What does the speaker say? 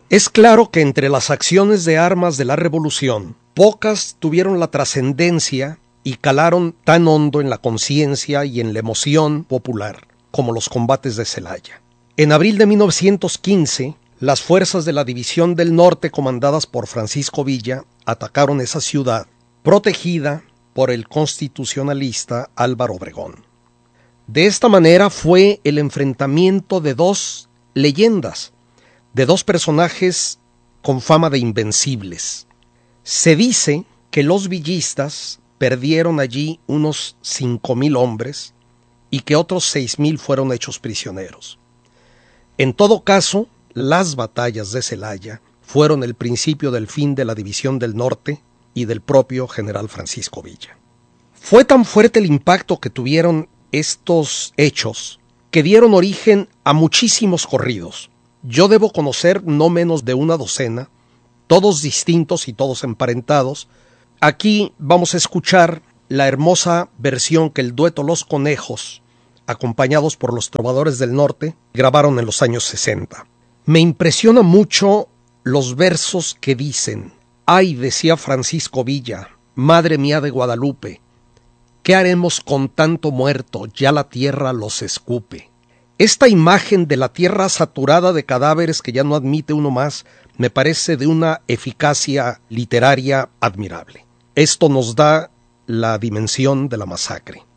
Es claro que entre las acciones de armas de la Revolución, pocas tuvieron la trascendencia y calaron tan hondo en la conciencia y en la emoción popular como los combates de Celaya. En abril de 1915, las fuerzas de la División del Norte, comandadas por Francisco Villa, atacaron esa ciudad, protegida por el constitucionalista Álvaro Obregón. De esta manera fue el enfrentamiento de dos leyendas, de dos personajes con fama de invencibles. Se dice que los villistas perdieron allí unos 5,000 hombres y que otros 6,000 fueron hechos prisioneros. En todo caso, las batallas de Celaya fueron el principio del fin de la División del Norte y del propio general Francisco Villa. Fue tan fuerte el impacto que tuvieron estos hechos que dieron origen a muchísimos corridos. Yo debo conocer no menos de una docena, todos distintos y todos emparentados. Aquí vamos a escuchar la hermosa versión que el dueto Los Conejos, acompañados por los Trovadores del Norte, grabaron en los años 60. Me impresiona mucho los versos que dicen: «Ay», decía Francisco Villa, «madre mía de Guadalupe, ¿qué haremos con tanto muerto? Ya la tierra los escupe». Esta imagen de la tierra saturada de cadáveres que ya no admite uno más me parece de una eficacia literaria admirable. Esto nos da la dimensión de la masacre.